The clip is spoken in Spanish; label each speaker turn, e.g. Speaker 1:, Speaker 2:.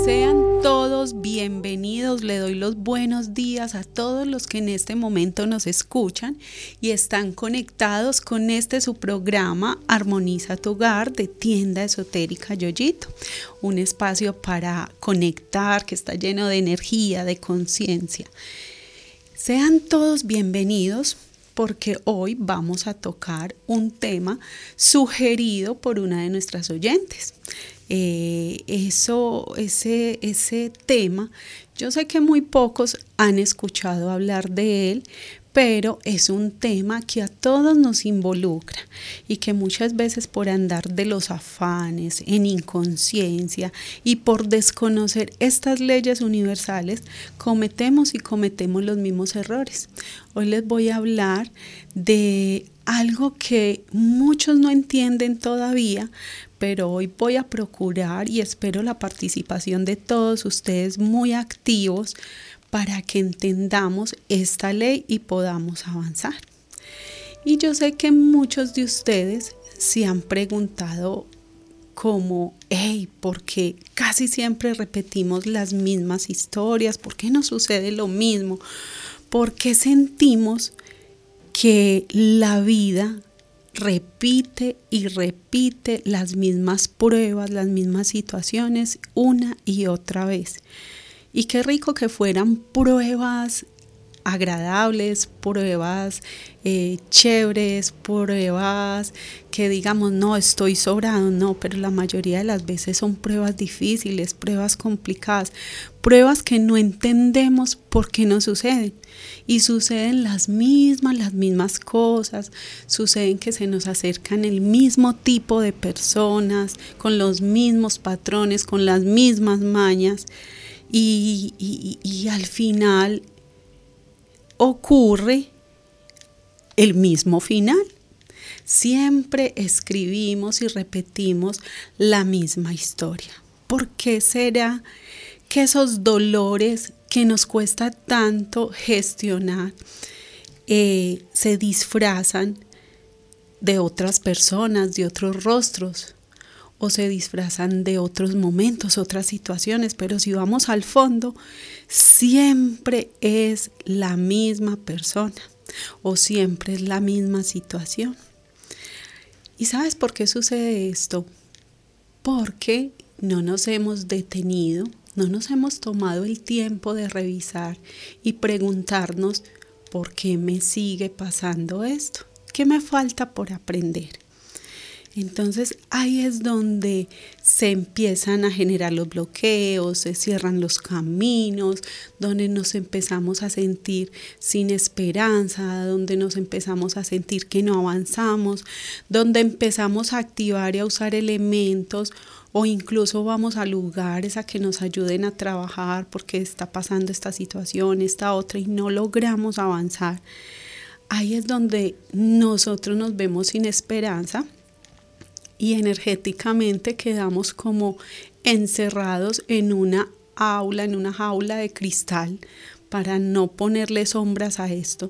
Speaker 1: Sean todos bienvenidos, le doy los buenos días a todos los que en este momento nos escuchan y están conectados con su programa Armoniza tu Hogar de Tienda Esotérica Yoyito, un espacio para conectar que está lleno de energía, de conciencia. Sean todos bienvenidos porque hoy vamos a tocar un tema sugerido por una de nuestras oyentes. Ese tema, yo sé que muy pocos han escuchado hablar de él, pero es un tema que a todos nos involucra y que muchas veces por andar de los afanes, en inconsciencia y por desconocer estas leyes universales, cometemos los mismos errores. Hoy les voy a hablar de algo que muchos no entienden todavía, pero hoy voy a procurar y espero la participación de todos ustedes muy activos para que entendamos esta ley y podamos avanzar. Y yo sé que muchos de ustedes se han preguntado como, ¿por qué casi siempre repetimos las mismas historias? ¿Por qué nos sucede lo mismo? ¿Por qué sentimos que la vida repite y repite las mismas pruebas, las mismas situaciones una y otra vez? Y qué rico que fueran pruebas agradables, pruebas chéveres, pruebas que digamos, no, estoy sobrado, no, pero la mayoría de las veces son pruebas difíciles, pruebas complicadas, pruebas que no entendemos por qué nos suceden. Y suceden las mismas cosas, suceden que se nos acercan el mismo tipo de personas, con los mismos patrones, con las mismas mañas, y al final ocurre el mismo final. Siempre escribimos y repetimos la misma historia. ¿Por qué será que esos dolores que nos cuesta tanto gestionar se disfrazan de otras personas, de otros rostros, o se disfrazan de otros momentos, otras situaciones? Pero si vamos al fondo, siempre es la misma persona o siempre es la misma situación. ¿Y sabes por qué sucede esto? Porque no nos hemos detenido, no nos hemos tomado el tiempo de revisar y preguntarnos ¿por qué me sigue pasando esto? ¿Qué me falta por aprender? Entonces ahí es donde se empiezan a generar los bloqueos, se cierran los caminos, donde nos empezamos a sentir sin esperanza, donde nos empezamos a sentir que no avanzamos, donde empezamos a activar y a usar elementos o incluso vamos a lugares a que nos ayuden a trabajar porque está pasando esta situación, esta otra y no logramos avanzar. Ahí es donde nosotros nos vemos sin esperanza y energéticamente quedamos como encerrados en una jaula de cristal para no ponerle sombras a esto